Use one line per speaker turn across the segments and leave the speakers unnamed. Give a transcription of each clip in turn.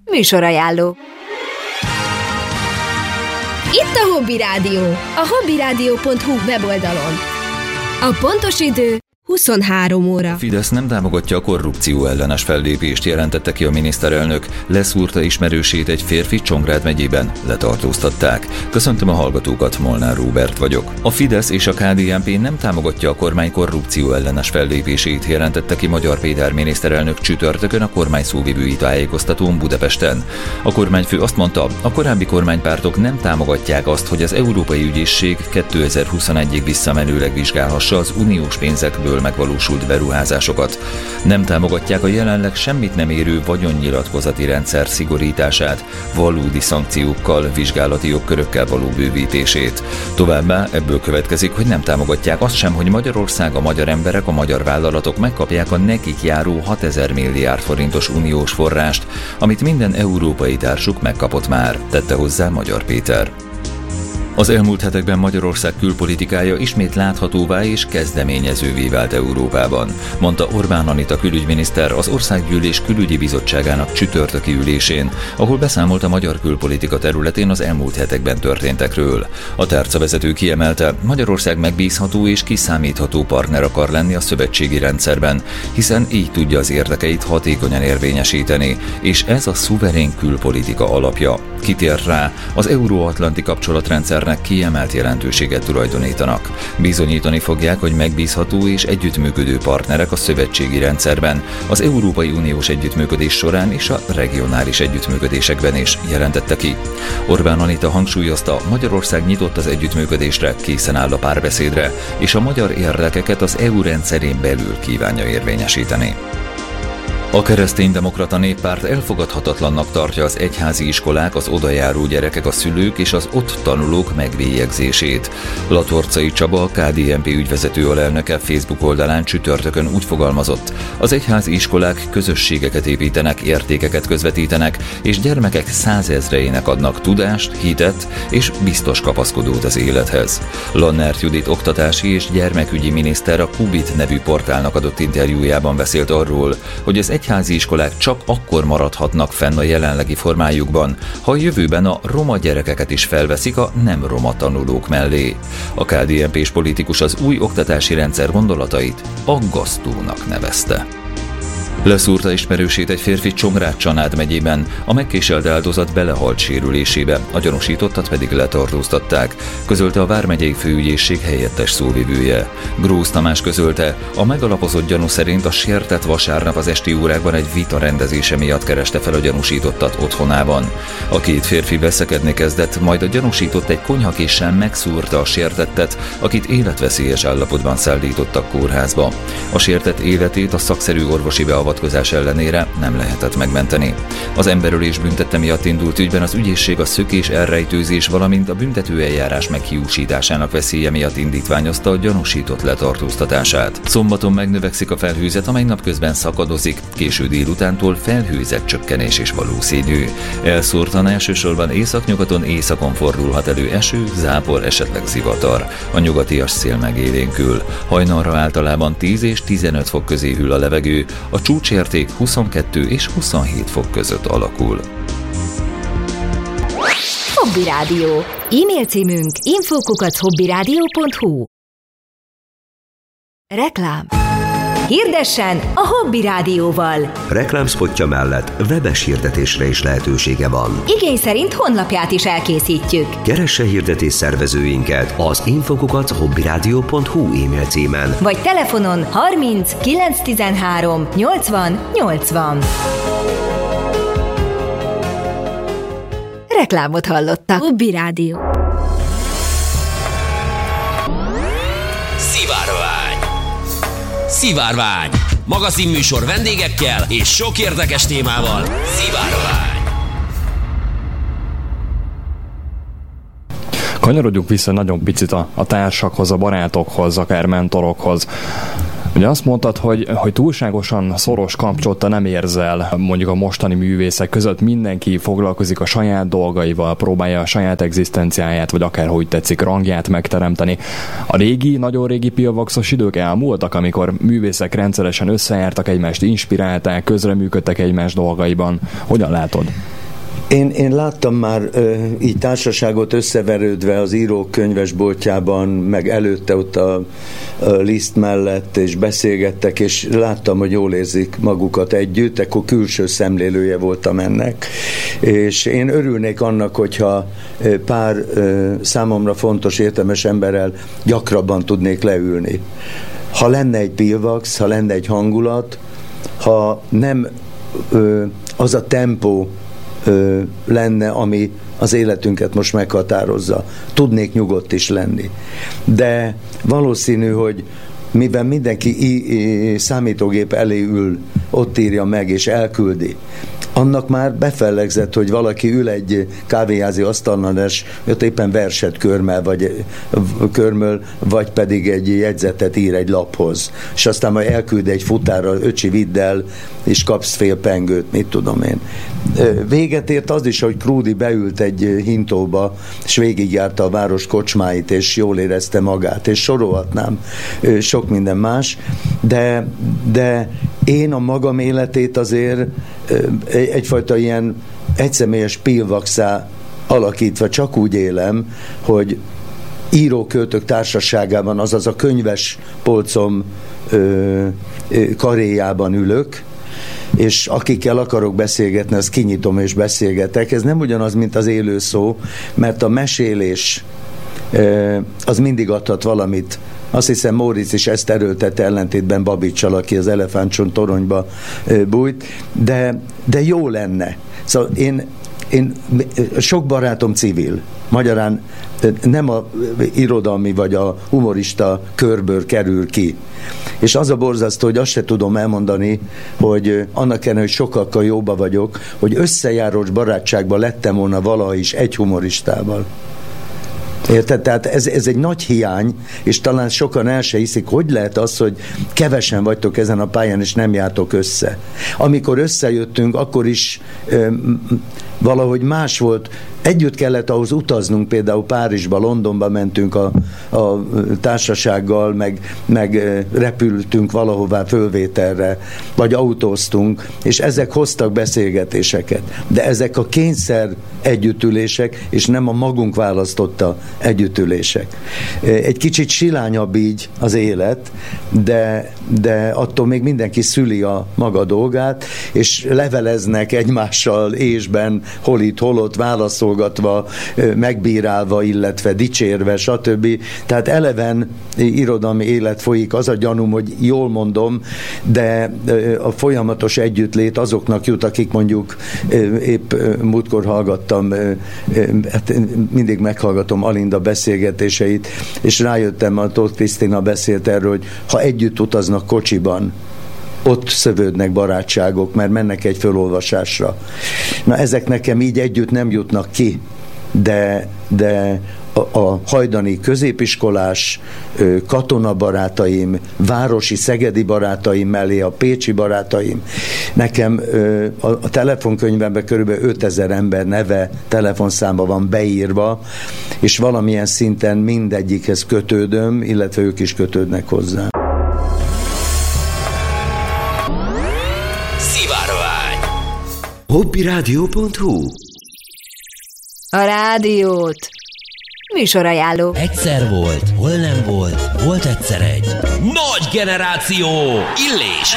Műsorajánló. Itt a Hobby Rádió, a hobbyradio.hu weboldalon. A pontos idő 23 óra.
A Fidesz nem támogatja a korrupció ellenes fellépést, jelentette ki a miniszterelnök. Leszúrta ismerősét egy férfi Csongrád megyében, letartóztatták. Köszöntöm a hallgatókat, Molnár Róbert vagyok. A Fidesz és a KDNP nem támogatja a kormány korrupció ellenes fellépését, jelentette ki Magyar Péter miniszterelnök csütörtökön a kormány szóvivői tájékoztatón Budapesten. A kormányfő azt mondta, a korábbi kormánypártok nem támogatják azt, hogy az Európai Ügyészség 2021-ig visszamenőleg vizsgálhassa az uniós pénzekből megvalósult beruházásokat. Nem támogatják a jelenleg semmit nem érő vagyonnyilatkozati rendszer szigorítását, valódi szankciókkal, vizsgálati jogkörökkel való bővítését. Továbbá ebből következik, hogy nem támogatják azt sem, hogy Magyarország, a magyar emberek, a magyar vállalatok megkapják a nekik járó 6000 milliárd forintos uniós forrást, amit minden európai társuk megkapott már, tette hozzá Magyar Péter. Az elmúlt hetekben Magyarország külpolitikája ismét láthatóvá és kezdeményezővé vált Európában, mondta Orbán Anita külügyminiszter az Országgyűlés Külügyi Bizottságának csütörtöki ülésén, ahol beszámolt a magyar külpolitika területén az elmúlt hetekben történtekről. A tárcavezető kiemelte, Magyarország megbízható és kiszámítható partner akar lenni a szövetségi rendszerben, hiszen így tudja az érdekeit hatékonyan érvényesíteni, és ez a szuverén külpolitika alapja. Kitért rá, az euróatlanti kapcsolatrendszernek kiemelt jelentőséget tulajdonítanak. Bizonyítani fogják, hogy megbízható és együttműködő partnerek a szövetségi rendszerben, az Európai Uniós együttműködés során és a regionális együttműködésekben is, jelentette ki. Orbán Anita hangsúlyozta, Magyarország nyitott az együttműködésre, készen áll a párbeszédre, és a magyar érdekeket az EU rendszerén belül kívánja érvényesíteni. A Kereszténydemokrata Néppárt elfogadhatatlannak tartja az egyházi iskolák, az odajáró gyerekek, a szülők és az ott tanulók megbélyegzését. Latorcai Csaba, a KDNP ügyvezető alelnöke Facebook oldalán csütörtökön úgy fogalmazott, az egyházi iskolák közösségeket építenek, értékeket közvetítenek, és gyermekek százezreinek adnak tudást, hitet és biztos kapaszkodót az élethez. Lannert Judit oktatási és gyermekügyi miniszter a Kubit nevű portálnak adott interjújában beszélt arról, hogy az egyházi iskolák csak akkor maradhatnak fenn a jelenlegi formájukban, ha a jövőben a roma gyerekeket is felveszik a nem roma tanulók mellé. A KDNP-s politikus az új oktatási rendszer gondolatait aggasztónak nevezte. Leszúrta ismerősét egy férfi Csongrád megyében, a megkéselt áldozat belehalt sérülésébe, a gyanúsítottat pedig letartóztatták, közölte a vármegyei főügyészség helyettes szóvivője. Grósz Tamás közölte, a megalapozott gyanú szerint a sértett vasárnap az esti órákban egy vita rendezése miatt kereste fel a gyanúsítottat otthonában. A két férfi veszekedni kezdett, majd a gyanúsított egy konyhakéssel megszúrta a sértettet, akit életveszélyes állapotban szállítottak kórházba. A sértett életét a szakszerű orvosi beavatkozás ellenére nem lehetett megmenteni. Az emberölés büntette miatt indult ügyben az ügyészség a szökés, elrejtőzés, valamint a büntetőeljárás meghiúsításának veszélye miatt indítványozta a gyanúsított letartóztatását. Szombaton megnövekszik a felhőzet, amely napközben szakadozik, késő délutántól felhőzet csökkenés is valószínű. Elszórtan elsősorban északnyugaton, északon fordulhat elő eső, zápor, esetleg zivatar. A nyugatias szél megélénkül. Hajnalra általában 10 és 15 fok közé hűl a levegő, a csúcsérték 22 és 27 fok között alakul.
Hobby Rádió. E-mail címünk info@hobbyradio.hu. Reklám. Hirdessen a Hobby Rádióval.
Reklámszpotja mellett webes hirdetésre is lehetősége van.
Igény szerint honlapját is elkészítjük.
Keresse hirdetés szervezőinket az info@hobbyradio.hu e-mail címen.
Vagy telefonon 30 913 80 80. Reklámot hallottak. Hobby Rádió.
Szivárvány. Magazinműsor vendégekkel és sok érdekes témával. Szivárvány.
Kanyarodjunk vissza nagyon picit a társakhoz, a barátokhoz, akár mentorokhoz. Ugye azt mondtad, hogy túlságosan szoros kapcsolata nem érzel mondjuk a mostani művészek között, mindenki foglalkozik a saját dolgaival, próbálja a saját egzisztenciáját, vagy akárhogy tetszik, rangját megteremteni. A régi, nagyon régi pilvaxos idők elmúltak, amikor művészek rendszeresen összejártak, egymást inspirálták, közreműködtek egymás dolgaiban. Hogyan látod?
Én láttam már így társaságot összeverődve az írók könyvesboltjában, meg előtte ott a Liszt mellett, és beszélgettek, és láttam, hogy jól érzik magukat együtt, akkor külső szemlélője voltam ennek. És én örülnék annak, hogyha pár számomra fontos, értelmes emberrel gyakrabban tudnék leülni. Ha lenne egy pilvax, ha lenne egy hangulat, ha nem az a tempó lenne, ami az életünket most meghatározza. Tudnék nyugodt is lenni. De valószínű, hogy mivel mindenki számítógép elé ül, ott írja meg és elküldi, annak már befellegzett, hogy valaki ül egy kávéházi asztalnál, és ott éppen verset körmöl, vagy pedig egy jegyzetet ír egy laphoz. És aztán majd elküld egy futárra, öcsi, vidd el, és kapsz fél pengőt, mit tudom én. Véget ért az is, hogy Krúdy beült egy hintóba, és végigjárta a város kocsmáit, és jól érezte magát, és sorolhatnám sok minden más, de én a magam életét azért egyfajta ilyen egyszemélyes pilvaxá alakítva csak úgy élem, hogy íróköltők társaságában, azaz a könyves polcom karéjában ülök, és akikkel akarok beszélgetni, azt kinyitom és beszélgetek. Ez nem ugyanaz, mint az élő szó, mert a mesélés az mindig adhat valamit. Azt hiszem, Móricz is ezt erőltette ellentétben Babiccsal, aki az elefántcsont toronyba bújt, de jó lenne. Szóval én sok barátom civil, magyarán nem a irodalmi vagy a humorista körből kerül ki. És az a borzasztó, hogy azt se tudom elmondani, hogy annak ellenére, hogy sokakkal jóba vagyok, hogy összejárós barátságban lettem volna valaha is egy humoristával. Érted? Tehát ez egy nagy hiány, és talán sokan el se hiszik, hogy lehet az, hogy kevesen vagytok ezen a pályán, és nem jártok össze. Amikor összejöttünk, akkor is valahogy más volt. Együtt kellett ahhoz utaznunk, például Párizsba, Londonba mentünk a társasággal, meg repültünk valahová fölvételre, vagy autóztunk, és ezek hoztak beszélgetéseket. De ezek a kényszer együttülések, és nem a magunk választotta együttülések. Egy kicsit silányabb így az élet, de attól még mindenki szüli a maga dolgát, és leveleznek egymással ésben, hol itt, hol ott, válaszolgatva, megbírálva, illetve dicsérve, stb. Tehát eleven irodalmi élet folyik, az a gyanúm, hogy jól mondom, de a folyamatos együttlét azoknak jut, akik mondjuk épp múltkor hallgattam, hát mindig meghallgatom Alinda beszélgetéseit, és rájöttem, a Tóth Krisztina beszélt erről, hogy ha együtt utaznak kocsiban, ott szövődnek barátságok, mert mennek egy fölolvasásra. Na, ezek nekem így együtt nem jutnak ki, de a hajdani középiskolás katonabarátaim, városi szegedi barátaim mellé a pécsi barátaim, nekem a telefonkönyvemben körülbelül 5000 ember neve, telefonszáma van beírva, és valamilyen szinten mindegyikhez kötődöm, illetve ők is kötődnek hozzá.
Hobbyradio.hu.
A rádiót. Műsorajánló.
Egyszer volt, hol nem volt, volt egyszer egy nagy generáció. Illés.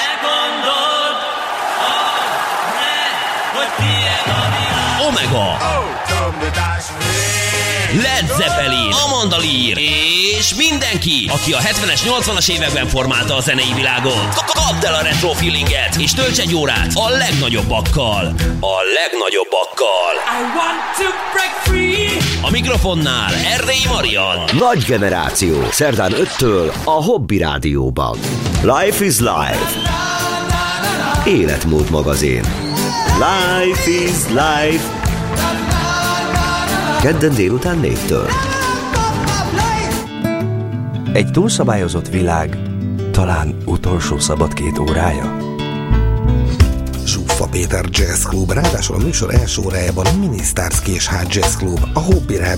Omega. Led Zeppelin, Amanda Lear és mindenki, aki a 70-es, 80-as években formálta a zenei világot. Kapd el a retro feelinget, és tölts egy órát a legnagyobbakkal. A legnagyobbakkal. I want to break free. A mikrofonnál Erdélyi Marian.
Nagy generáció, szerdán 5-től a Hobby Rádióban. Life is Life. Életmód magazin. Life is Life. Kedden délután 4-től. Egy túlszabályozott világ, talán utolsó szabad 2 órája.
Zsuffa Péter Jazz Club, ráadásul a műsor első órájában a Mini Stars Késhát Jazz Club, a Hobby Rádió